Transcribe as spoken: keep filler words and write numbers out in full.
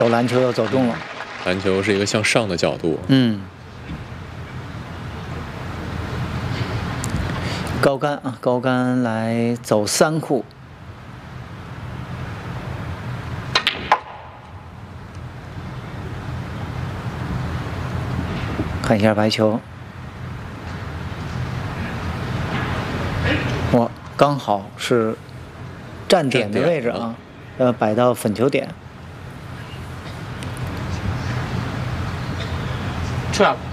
走篮球又走中了。 篮球是一个向上的角度。 嗯。高杆啊，高杆来走三库。看一下白球。哇，刚好是站点的位置啊，呃，摆到粉球点。 Trap。